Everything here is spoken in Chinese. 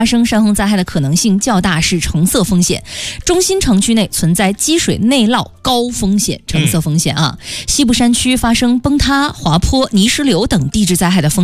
发生山洪灾害的可能性较大，是橙色风险。中心城区内存在积水内涝高风险，橙色风险啊。西部山区发生崩塌、滑坡、泥石流等地质灾害的风险